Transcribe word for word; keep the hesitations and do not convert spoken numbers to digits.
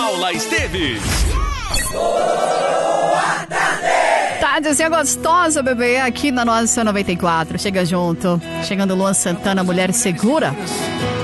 Paula Esteves. Tardezinha gostosa, bebê, aqui na nossa noventa e quatro. Chega junto. Chegando Luan Santana, Mulher Segura.